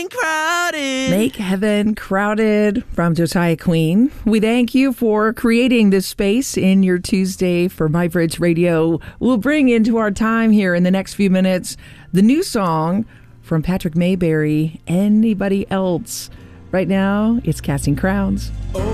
heaven crowded. Make Heaven Crowded from Josiah Queen. We thank you for creating this space in your Tuesday for My Bridge Radio. We'll bring into our time here in the next few minutes the new song from Patrick Mayberry, Anybody Else. Right now, it's Casting Crowns.